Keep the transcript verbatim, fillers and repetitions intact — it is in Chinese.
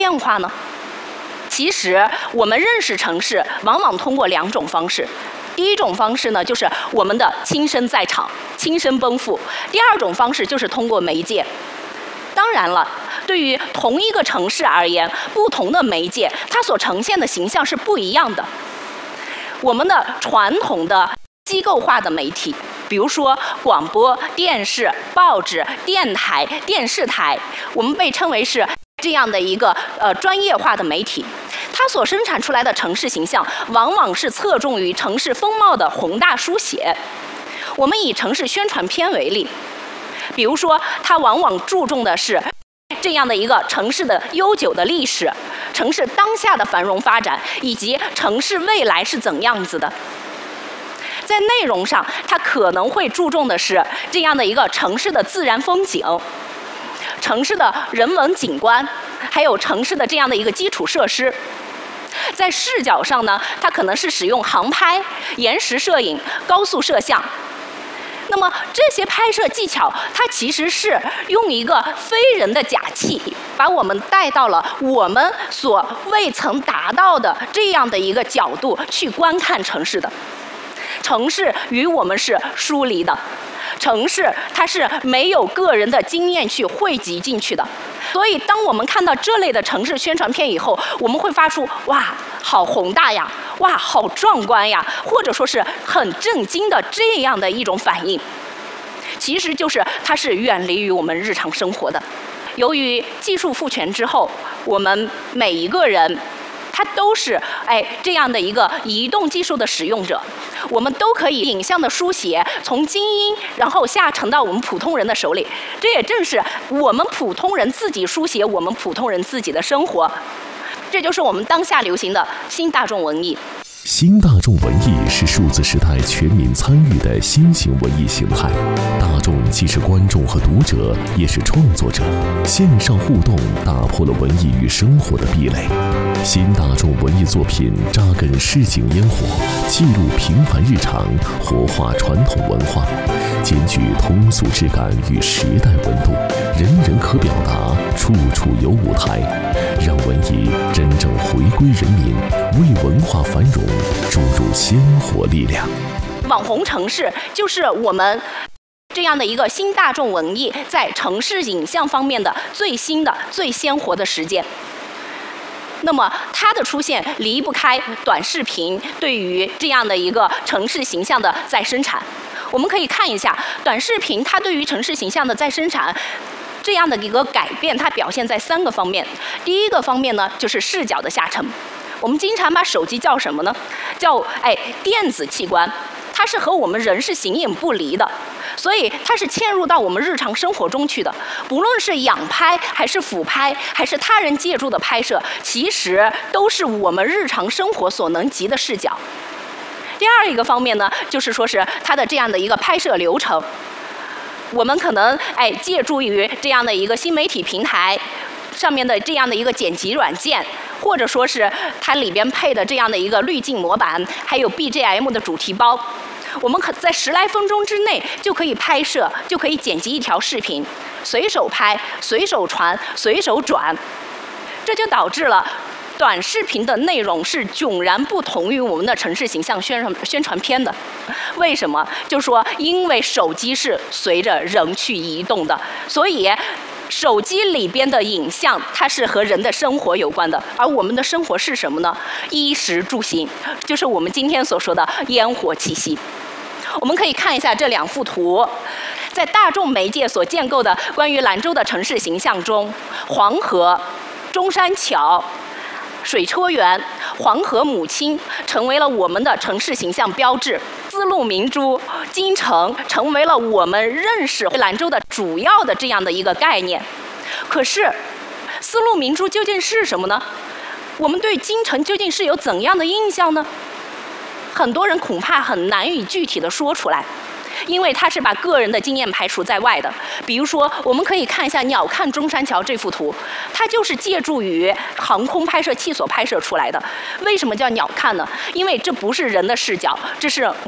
变化呢？其实我们认识城市往往通过两种方式。第一种方式呢，就是我们的亲身在场、亲身奔赴；第二种方式就是通过媒介。当然了，对于同一个城市而言，不同的媒介它所呈现的形象是不一样的。我们的传统的机构化的媒体，比如说广播电视、报纸、电台、电视台，我们被称为是这样的一个呃专业化的媒体。它所生产出来的城市形象，往往是侧重于城市风貌的宏大书写。我们以城市宣传片为例，比如说，它往往注重的是这样的一个城市的悠久的历史、城市当下的繁荣发展，以及城市未来是怎样子的。在内容上，它可能会注重的是这样的一个城市的自然风景、城市的人文景观，还有城市的这样的一个基础设施。在视角上呢，它可能是使用航拍、延时摄影、高速摄像。那么这些拍摄技巧，它其实是用一个非人的假器，把我们带到了我们所未曾达到的这样的一个角度去观看城市的。城市与我们是疏离的，城市它是没有个人的经验去汇集进去的。所以，当我们看到这类的城市宣传片以后，我们会发出“哇，好宏大呀！哇，好壮观呀！”或者说是很震惊的这样的一种反应。其实就是它是远离于我们日常生活的。由于技术赋权之后，我们每一个人，他都是哎这样的一个移动技术的使用者，我们都可以影像的书写从精英然后下沉到我们普通人的手里，这也正是我们普通人自己书写我们普通人自己的生活，这就是我们当下流行的新大众文艺。 新大众文艺是数字时代全民参与的新型文艺形态，大众既是观众和读者，也是创作者。线上互动打破了文艺与生活的壁垒。新大众文艺作品扎根市井烟火，记录平凡日常，活化传统文化，兼具通俗质感与时代温度，人人可表达，处处有舞台，让文艺真正回归人民，为文化繁荣注入鲜活力量。 网红城市就是我们这样的一个新大众文艺在城市影像方面的最新的、最鲜活的实践。那么它的出现离不开短视频对于这样的一个城市形象的再生产。我们可以看一下短视频它对于城市形象的再生产这样的一个改变，它表现在三个方面。第一个方面呢，就是视角的下沉。我们经常把手机叫什么呢？叫哎电子器官，它是和我们人是形影不离的，所以它是嵌入到我们日常生活中去的。不论是仰拍还是俯拍，还是他人借助的拍摄，其实都是我们日常生活所能及的视角。第二一个方面呢，就是说是它的这样的一个拍摄流程。我们可能哎借助于这样的一个新媒体平台上面的这样的一个剪辑软件，或者说是它里边配的这样的一个滤镜模板，还有 B G M 的主题包，我们可在十来分钟之内就可以拍摄，就可以剪辑一条视频，随手拍、随手传、随手转，这就导致了短视频的内容是迥然不同于我们的城市形象宣传宣传片的。为什么？就是说，因为手机是随着人去移动的，所以手机里边的影像它是和人的生活有关的。而我们的生活是什么呢？衣食住行，就是我们今天所说的烟火气息。我们可以看一下这两幅图，在大众媒介所建构的关于兰州的城市形象中，黄河、中山桥、水车园、黄河母亲成为了我们的城市形象标志，丝路明珠、京城成为了我们认识兰州的主要的这样的一个概念。可是，丝路明珠究竟是什么呢？我们对京城究竟是有怎样的印象呢？很多人恐怕很难以具体的说出来。因为它是把个人的经验排除在外的。比如说，我们可以看一下鸟瞰中山桥这幅图，它就是借助于航空拍摄器所拍摄出来的。为什么叫鸟瞰呢？因为这不是人的视角，这是